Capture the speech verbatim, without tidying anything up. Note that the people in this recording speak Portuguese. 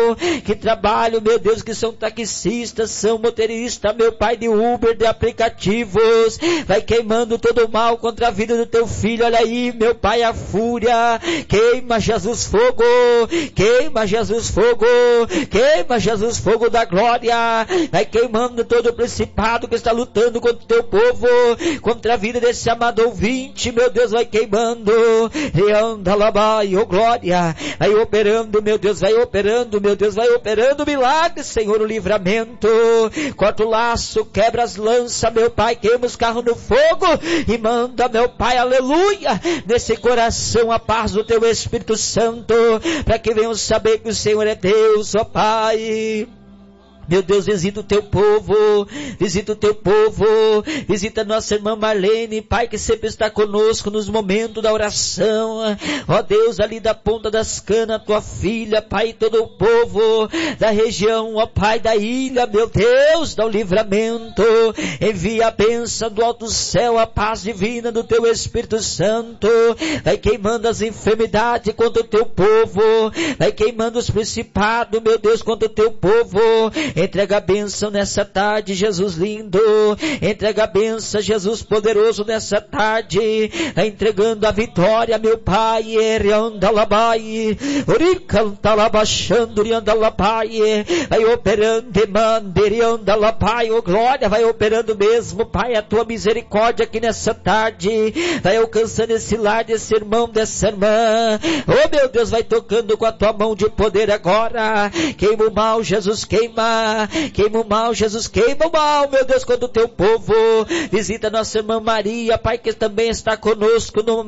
que trabalham, meu Deus, que são taxistas, são motoristas, meu Pai, de Uber, de aplicativos, vai queimando todo o mal contra a vida do teu filho. Olha aí, meu Pai, a fúria, queima, Jesus, fogo, queima, Jesus, fogo, queima, Jesus, fogo da glória, vai queimando todo o principado que está lutando contra o teu povo, contra a vida desse amado ouvinte, meu Deus, vai queimando, e anda lá, vai, oh glória, vai operando, meu Deus, vai operando, meu Deus, vai operando milagres, Senhor, o livramento, corta o laço, quebra as lanças, meu Pai, queima os carros no fogo, e manda, meu Pai, aleluia, nesse coração a paz do teu Espírito Santo, para que venham saber que o Senhor é Deus, ó Pai. Meu Deus, visita o teu povo, visita o teu povo, visita nossa irmã Marlene, Pai, que sempre está conosco nos momentos da oração. Ó Deus, ali da ponta das canas, tua filha, Pai, todo o povo da região, ó Pai, da ilha, meu Deus, dá o livramento, envia a bênção do alto céu, a paz divina do teu Espírito Santo, vai queimando as enfermidades contra o teu povo, vai queimando os principados, meu Deus, contra o teu povo. Entrega a bênção nessa tarde, Jesus lindo. Entrega a bênção, Jesus poderoso, nessa tarde. Vai entregando a vitória, meu Pai. Eriandalabai, Oricantalabachando, Riandalabai. Vai operando, Manderiandalabai, oh glória, vai operando mesmo, Pai, a tua misericórdia aqui nessa tarde. Vai alcançando esse lar desse irmão, dessa irmã. Oh meu Deus, vai tocando com a tua mão de poder agora. Queima o mal, Jesus, queima. Queima o mal, Jesus, queima o mal, meu Deus, quando o teu povo visita nossa irmã Maria, Pai, que também está conosco no